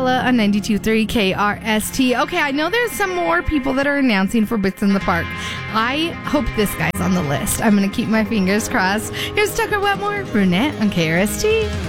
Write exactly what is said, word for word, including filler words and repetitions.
Bella on ninety-two point three K R S T. Okay, I know there's some more people that are announcing for Bits in the Park. I hope this guy's on the list. I'm going to keep my fingers crossed. Here's Tucker Wetmore, Brunette on K R S T.